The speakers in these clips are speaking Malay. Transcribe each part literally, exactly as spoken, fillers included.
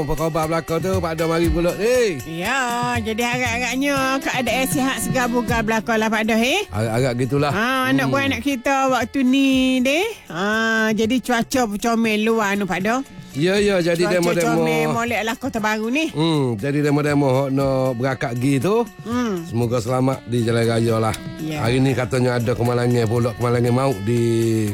Apa khabar belakang tu? Pak Don mari pula ni. Ya, jadi harap-harapnya keadaan sihat segar bugar belakang lah Pak Don eh. Agak-agak gitulah. Ha, anak hmm. buah anak kita waktu ni deh. Ha, jadi cuaca comel luar nu Pak Don. Ya ya, jadi demo-demo. Cuaca comel molek lah kota baru ni. Hmm, jadi demo-demo hok nak berangkat gi tu. Hmm. Semoga selamat di jalan raya lah. Ya. Hari ni katanya ada kemalangan pula, kemalangan maut di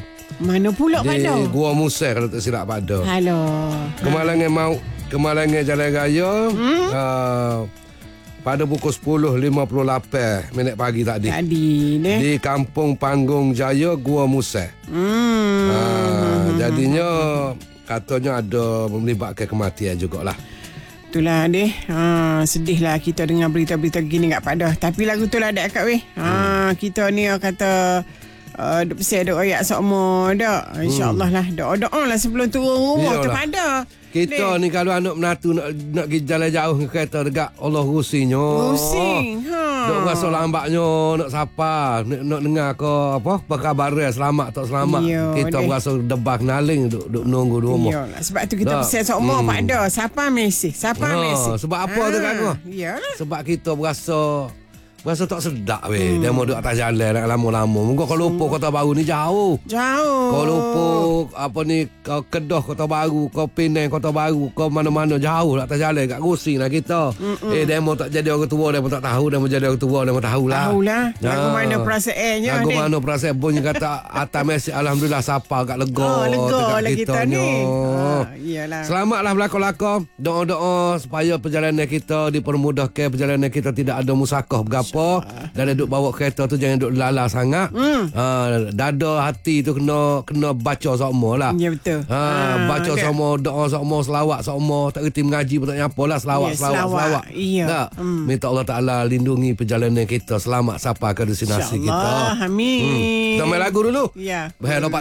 mana pula Pak Don? Di Gua Musai kalau tak silap Pak Don. Halo. Kemalangan maut, kemalangan jalan raya. Hmm? Uh, pada pukul sepuluh lima puluh lapan minit pagi tadi. Tadi ni. Di Kampung Panggung Jaya, Gua Musai. Hmm. Uh, jadinya katanya ada melibatkan kematian jugalah. Itulah deh. Ha, sedihlah kita dengar berita-berita gini kat Pak Don. Tapi lagu tu lah dak kat weh. Ha, hmm. kita ni kata Uh, duk pesan duk royak sokmo dak. InsyaAllah lah. Doa-doa lah sebelum turun rumah tu pada. Kita Dek. Ni kalau anak menatu nak nak pergi jalan jauh ke kereta dekat Allah rusinya. Rusing. Ha. Duk rasa lambatnya nak sapa, nak, nak dengar ke apa perkabaran selamat tak selamat. Yo, kita deh. Berasa debak naling duk duk nunggu di rumah. Iyalah sebab tu kita pesan sokmo hmm. pada siapa mesej, siapa ha. mesej. Sebab apa ha. tu kan? Iyalah. Sebab kita berasa Rasa tak sedap weh. Hmm. Dia mau duduk atas jalan nak lama-lama. Mungkin kalau lupa Kota Baru ni jauh. Jauh. Kalau lupa apa ni Kedah Kota Baru, kau Penang Kota Baru, kau mana-mana jauh lah atas jalan kat Rusing lah kita. Mm-mm. Eh dia mau tak jadi orang tua, dia pun tak tahu, dia mau jadi orang tua, dia mau tahu lah. Tahu lah. Lagu mana perasaannya. Lagu mana perasaan bunyi kata atas mesej alhamdulillah siapa kat lega. Oh, lega lah kita ni. Ha, iyalah. Selamatlah belakang-belakang. Doa-doa supaya perjalanan kita dipermudahkan, perjalanan kita tidak ada musakah berapa. Dan duduk bawa kereta tu jangan duduk lala sangat. Hmm. Ha, dada hati tu kena kena baca semua lah. Ya betul. Ha, ha baca okay. semua, doa semua, selawat semua. Tak kerti mengaji pun tak nyapa lah. Selawat, yeah, selawat, selawat. selawat. Iya. Tak? Hmm. Minta Allah Ta'ala lindungi perjalanan kita. Selamat sampai ke destinasi kita. InsyaAllah. Amin. Hmm. Kita main lagu dulu. Ya. Bahaya